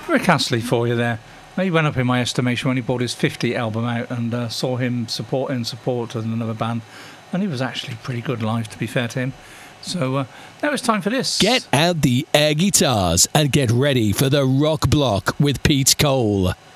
Rick Astley for you there. He went up in my estimation when he brought his 50 album out, and saw him support with another band, and he was actually pretty good live, to be fair to him. So now it's time for this. Get out the air guitars and get ready for the rock block with Pete Cole.